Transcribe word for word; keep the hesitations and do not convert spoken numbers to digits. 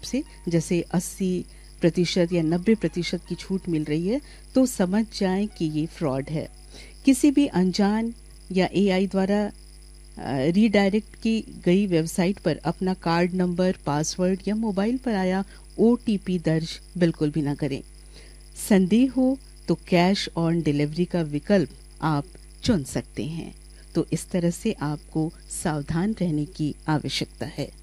से, जैसे अस्सी प्रतिशत या नब्बे प्रतिशत की छूट मिल रही है, तो समझ जाएं कि ये फ्रॉड है। किसी भी अनजान या एआई द्वारा रीडायरेक्ट की गई वेबसाइट पर अपना कार्ड नंबर, पासवर्ड या मोबाइल पर आया ओटीपी दर्ज बिल्कुल भी ना करें। संदेह हो तो कैश ऑन डिलीवरी का विकल्प आप चुन सकते हैं। तो इस तरह से आपको सावधान रहने की आवश्यकता है।